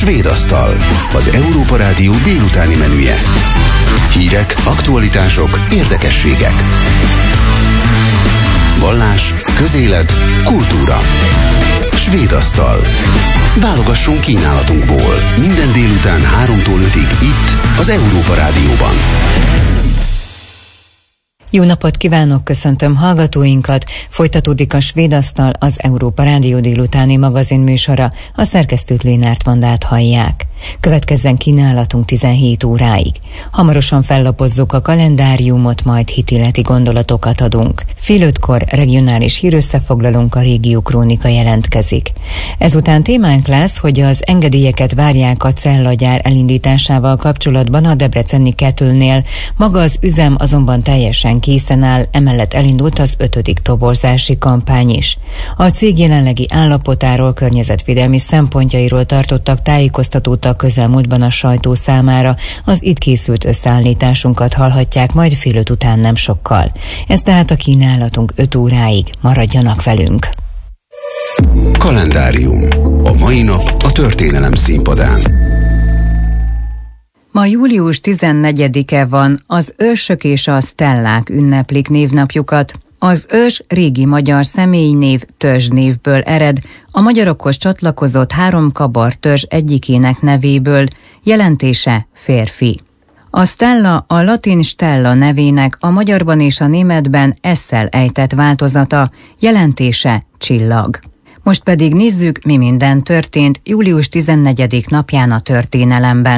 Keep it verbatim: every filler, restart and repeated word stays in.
Svéd asztal, az Európa Rádió délutáni menüje. Hírek, aktualitások, érdekességek. Vallás, közélet, kultúra. Svéd asztal. Válogassunk kínálatunkból. Minden délután háromtól ötig itt, az Európa Rádióban. Jó napot kívánok, köszöntöm hallgatóinkat. Folytatódik a Svéd asztal, az Európa Rádió délutáni magazin műsora. A szerkesztőt Lénárt Vandát hallják. Következzen kínálatunk tizenhét óráig. Hamarosan fellapozzuk a kalendáriumot, majd hitéleti gondolatokat adunk. Fél ötkor regionális hírösszefoglalónk, a Régió Krónika jelentkezik. Ezután témánk lesz, hogy az engedélyeket várják a cellagyár elindításával kapcsolatban a debreceni Kettőnél. Maga az üzem azonban teljesen készen áll, emellett elindult az ötödik toborzási kampány is. A cég jelenlegi állapotáról, környezetvédelmi szempontjairól tartottak tájékoztatót a közelmúltban a sajtó számára. Az itt készült összeállításunkat hallhatják majd fél öt után nem sokkal. Ez tehát a kínálatunk öt óráig. Maradjanak velünk! Kalendárium. A mai nap a történelem színpadán. Ma július tizennegyedike van, az ősök és a stellák ünneplik névnapjukat. Az ős régi magyar személynév törzsnévből ered, a magyarokhoz csatlakozott három kabar törzs egyikének nevéből, jelentése férfi. A stella a latin stella nevének a magyarban és a németben esszel ejtett változata, jelentése csillag. Most pedig nézzük, mi minden történt július tizennegyedik napján a történelemben.